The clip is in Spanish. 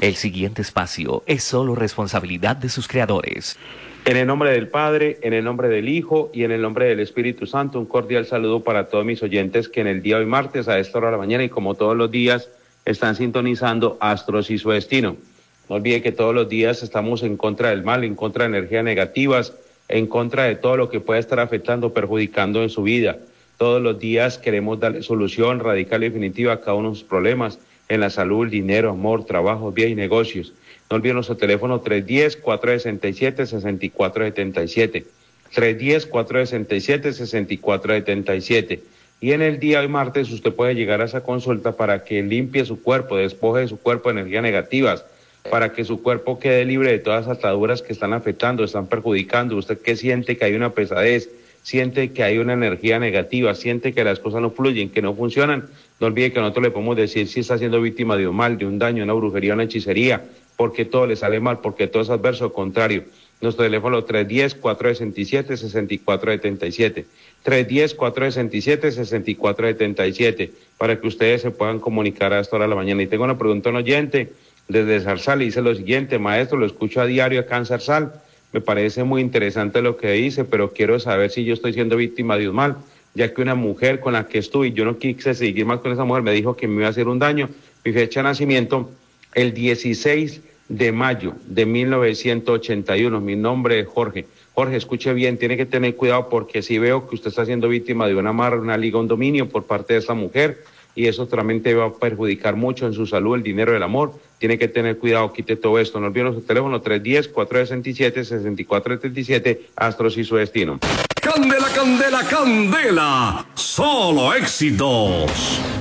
El siguiente espacio es solo responsabilidad de sus creadores. En el nombre del Padre, en el nombre del Hijo y en el nombre del Espíritu Santo, un cordial saludo para todos mis oyentes que en el día de hoy martes a esta hora de la mañana y como todos los días están sintonizando Astros y su destino. No olvide que todos los días estamos en contra del mal, en contra de energías negativas, en contra de todo lo que pueda estar afectando, perjudicando en su vida. Todos los días queremos darle solución radical y definitiva a cada uno de sus problemas en la salud, dinero, amor, trabajo, vida y negocios. No olviden nuestro teléfono 310-467-6477. 310-467-6477. Y en el día de hoy martes usted puede llegar a esa consulta para que limpie su cuerpo, despoje de su cuerpo de energías negativas, para que su cuerpo quede libre de todas las ataduras que están afectando, están perjudicando. Usted que siente que hay una pesadez, siente que hay una energía negativa, siente que las cosas no fluyen, que no funcionan, no olvide que nosotros le podemos decir si está siendo víctima de un mal, de un daño, una brujería, una hechicería, porque todo le sale mal, porque todo es adverso, contrario. Nuestro teléfono 310-467-6477. 310-467-6477, para que ustedes se puedan comunicar a esta hora de la mañana. Y tengo una pregunta a un oyente desde Zarzal y dice lo siguiente: maestro, lo escucho a diario acá en Zarzal. Me parece muy interesante lo que dice, pero quiero saber si yo estoy siendo víctima de un mal, ya que una mujer con la que estuve, yo no quise seguir más con esa mujer, me dijo que me iba a hacer un daño. Mi fecha de nacimiento, el 16 de mayo de 1981, mi nombre es Jorge. Jorge, escuche bien, tiene que tener cuidado porque si veo que usted está siendo víctima de una amarre, una liga, un dominio por parte de esta mujer, y eso realmente va a perjudicar mucho en su salud, el dinero, el amor. Tiene que tener cuidado, quite todo esto. No olviden su teléfono 310-467-6477, Astros y su destino. Candela, candela, candela, solo éxitos.